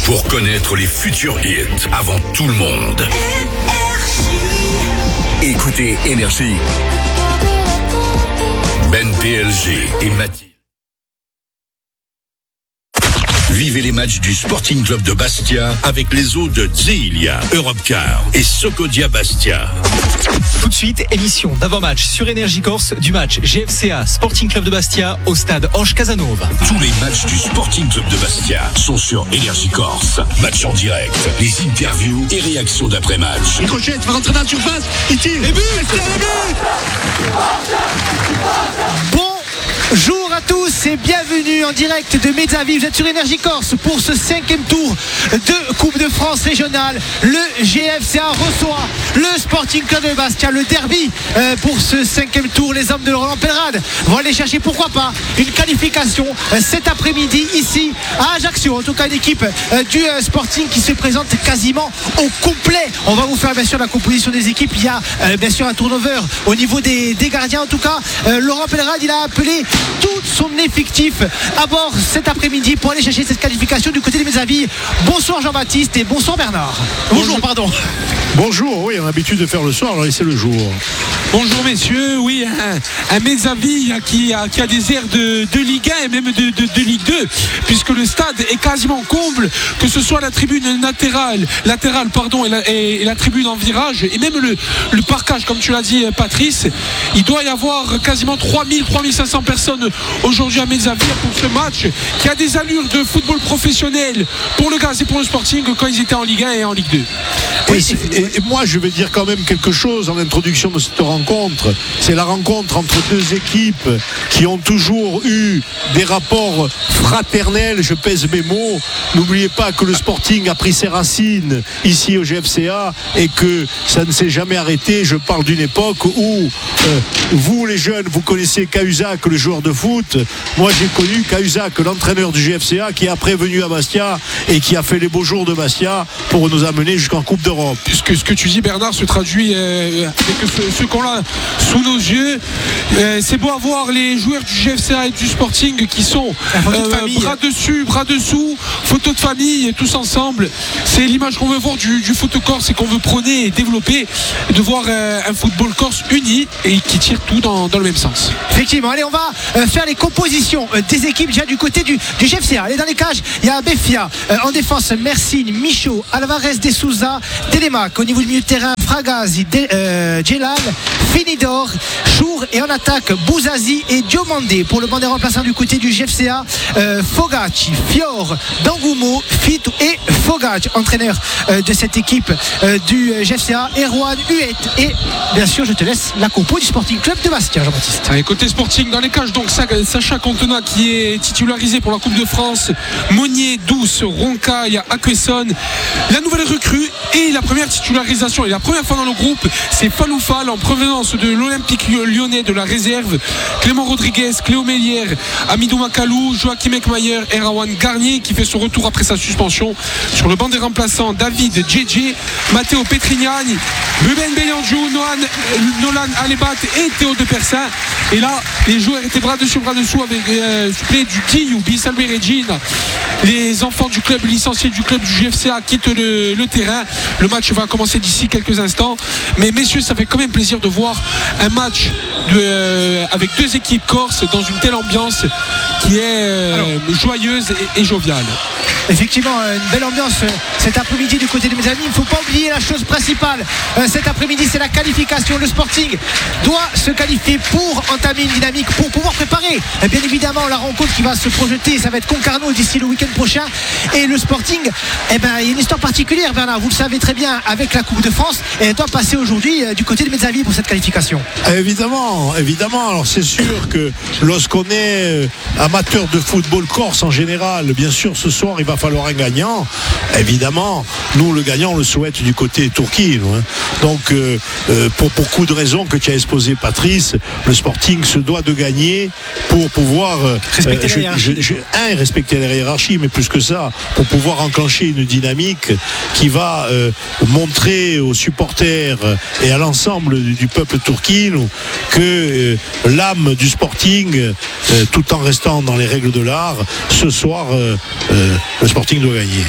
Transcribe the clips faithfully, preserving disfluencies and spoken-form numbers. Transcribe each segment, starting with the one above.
pour connaître les futurs hits avant tout le monde. Écoutez Énergie. Ben P L G et Mathilde. Vivez les matchs du Sporting Club de Bastia avec les eaux de Zeelia, Europcar et Socodia Bastia. Tout de suite, émission d'avant-match sur Énergie Corse du match G F C A Sporting Club de Bastia au stade Ange Casanova. Tous les matchs du Sporting Club de Bastia sont sur Énergie Corse. Match en direct, les interviews et réactions d'après-match. Il crochette, il va rentrer dans la surface, il tire. Et but, c'est le but. Bonjour à tous et bienvenue en direct de Mezzavi. Vous êtes sur Énergie Corse pour ce cinquième tour de Coupe de France régionale. Le G F C A reçoit le Sporting Club de Bastia, le derby euh, pour ce cinquième tour. Les hommes de Roland Pellerade vont aller chercher, pourquoi pas, une qualification euh, cet après-midi ici à Ajaccio. En tout cas, une équipe euh, du euh, Sporting qui se présente quasiment au complet. On va vous faire bien sûr la composition des équipes. Il y a euh, bien sûr un turnover au niveau des, des gardiens. En tout cas, euh, Laurent Pellerade, il a appelé tout son effectif à bord cet après-midi pour aller chercher cette qualification du côté de Mezzavi. Bonsoir Jean-Baptiste et bonsoir Bernard. Bonjour, Bonjour. pardon. Bonjour, oui, on a l'habitude de faire le soir, alors c'est le jour. Bonjour messieurs, oui, un, un Mezzavi qui a, qui a des airs de, de Ligue un et même de, de, de Ligue deux, puisque le stade est quasiment comble, que ce soit la tribune latérale, latérale pardon, et, la, et, et la tribune en virage, et même le, le parquage, comme tu l'as dit Patrice. Il doit y avoir quasiment trois mille, trois mille cinq cents personnes aujourd'hui à Mezzavi pour ce match, qui a des allures de football professionnel pour le Gaz et pour le Sporting quand ils étaient en Ligue un et en Ligue deux. Oui, et, et moi je vais dire quand même quelque chose en introduction de cette rencontre. C'est la rencontre entre deux équipes qui ont toujours eu des rapports fraternels, je pèse mes mots. N'oubliez pas que le Sporting a pris ses racines ici au G F C A et que ça ne s'est jamais arrêté. Je parle d'une époque où euh, vous les jeunes, vous connaissez Cahuzac, le joueur de foot. Moi j'ai connu Cahuzac, l'entraîneur du G F C A, qui est après venu à Bastia et qui a fait les beaux jours de Bastia pour nous amener jusqu'en Coupe d'Europe. Ce que, ce que tu dis Bernard se traduit euh, avec ce, ce qu'on a sous nos yeux. Euh, c'est beau à voir les joueurs du G F C A et du Sporting qui sont euh, bras dessus, bras dessous, photos de famille, tous ensemble. C'est l'image qu'on veut voir du, du foot corse et qu'on veut prôner et développer, de voir euh, un football corse uni et qui tire tout dans, dans le même sens. Effectivement, allez, on va euh, faire les compositions euh, des équipes déjà du côté du, du G F C A. Allez, dans les cages, il y a Befia, euh, en défense Mersin, Michaud, Alvarez de Souza, Télémac. Au niveau du milieu de terrain, Fragazi, De, euh, Djelal, Finidor, Chour, et en attaque Bouzazi et Diomandé. Pour le banc des remplaçants du côté du G F C A, euh, Fogacci, Fior, Dangumo, Fitou et Fogacci, entraîneur euh, de cette équipe euh, du G F C A, Erwan Huet. Et bien sûr, je te laisse la compo du Sporting Club de Bastia, Jean-Baptiste. Allez, côté Sporting, dans les cages, donc Sacha Cantona qui est titularisé pour la Coupe de France, Monnier, Douce, Roncaille, Aquesson, la nouvelle recrue et la première titularisation. Et la première fois dans le groupe, c'est Faloufal en provenance de l'Olympique lyonnais de la réserve, Clément Rodriguez, Cléo Mélière, Amidou Makalou, Joachim Ekmayer, Erawan Garnier qui fait son retour après sa suspension. Sur le banc des remplaçants, David Djedje, Matteo Petrignani, Ruben Beyandjou, Nolan, Nolan Alebat et Théo de Persin. Et là, les joueurs étaient bras dessus, bras dessous avec euh, supplé du Tiyou, Salve Regina. Les enfants du club licenciés du club du G F C A quittent le, le terrain. Le match va commencer d'ici quelques instants. Mais messieurs, ça fait quand même plaisir de voir un match de, euh, avec deux équipes corses dans une telle ambiance qui est euh, Alors, joyeuse et, et joviale. Effectivement, une belle ambiance cet après-midi du côté de mes amis. Il ne faut pas oublier la chose principale cet après-midi, c'est la qualification. Le Sporting doit se qualifier pour entamer une dynamique, pour pouvoir préparer bien évidemment la rencontre qui va se projeter. Ça va être Concarneau d'ici le week-end prochain. Et le Sporting, eh ben, il y a une histoire particulière, Bernard, vous le savez très bien, avec la Coupe de France, et elle doit passer aujourd'hui du côté de Mezzavi pour cette qualification. Évidemment, évidemment. Alors c'est sûr que lorsqu'on est amateur de football corse en général, bien sûr ce soir il va falloir un gagnant. Évidemment, nous le gagnant on le souhaite du côté Turquie. Hein. Donc euh, euh, pour beaucoup de raisons que tu as exposé Patrice, le Sporting se doit de gagner pour pouvoir euh, respecter je, la hiérarchie. Je, je, un, respecter la hiérarchie, mais plus que ça, pour pouvoir enclencher une dynamique qui va euh, montrer aux supporters et à l'ensemble du, du peuple turquin que euh, l'âme du Sporting, euh, tout en restant dans les règles de l'art, ce soir euh, euh, le Sporting doit gagner.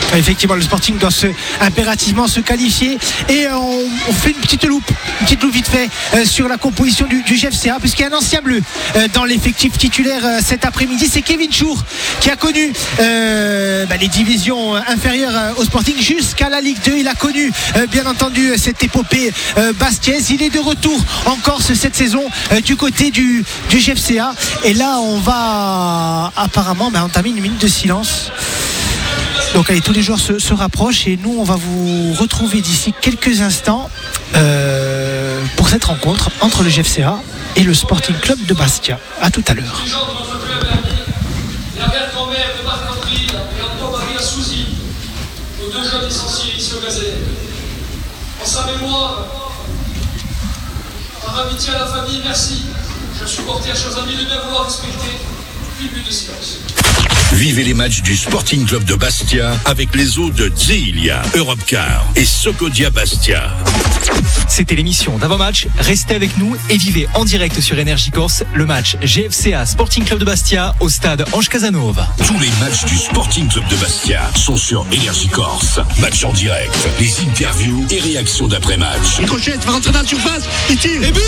Effectivement, le Sporting doit se, impérativement se qualifier. Et on, on fait une petite loupe, une petite loupe vite fait euh, sur la composition du, du G F C A, puisqu'il y a un ancien bleu euh, dans l'effectif titulaire euh, cet après-midi. C'est Kevin Chour qui a connu euh, bah, les divisions inférieures euh, au Sporting jusqu'à la Ligue deux. Il a connu euh, bien entendu cette épopée euh, bastiaise. Il est de retour en Corse cette saison euh, du côté du, du G F C A. Et là, on va apparemment bah, entamer une minute de silence. Donc allez, tous les joueurs se, se rapprochent et nous on va vous retrouver d'ici quelques instants euh, pour cette rencontre entre le G F C A et le Sporting Club de Bastia. À tout à l'heure. L'arrière-grand-mère de Marc-André et Antoine-Maria Souzy, nos deux jeunes licenciés ici au Gazelle. En sa mémoire, par amitié à la famille, merci. Je suis porté à chers amis de bien vouloir respecter. Une minute de silence. Vivez les matchs du Sporting Club de Bastia avec les eaux de Zeelia, Europcar et Socodia Bastia. C'était l'émission d'avant-match. Restez avec nous et vivez en direct sur Énergie Corse le match G F C A Sporting Club de Bastia au stade Ange Casanova. Tous les matchs du Sporting Club de Bastia sont sur Énergie Corse. Match en direct, les interviews et réactions d'après-match. Crochet, va rentrer dans la surface, il tire.